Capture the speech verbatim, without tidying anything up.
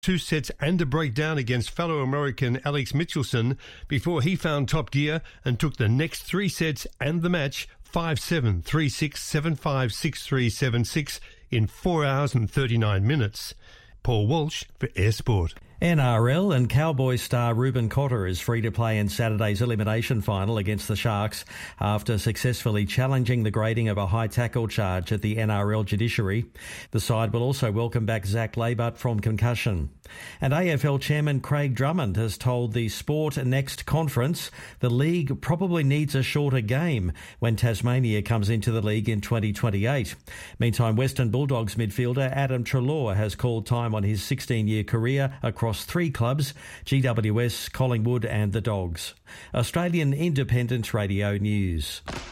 two sets and a breakdown against fellow American Alex Mitchelson before he found top gear and took the next three sets and the match five seven, three six, seven five, six three, seven six in four hours and thirty-nine minutes. Paul Walsh for Air Sport. N R L and Cowboys star Ruben Cotter is free to play in Saturday's elimination final against the Sharks after successfully challenging the grading of a high tackle charge at the N R L judiciary. The side will also welcome back Zach Laybutt from concussion. And A F L chairman Craig Drummond has told the Sport Next conference the league probably needs a shorter game when Tasmania comes into the league in twenty twenty-eight. Meantime, Western Bulldogs midfielder Adam Treloar has called time on his sixteen-year career across three clubs, G W S, Collingwood and the Dogs. Australian Independent Radio News.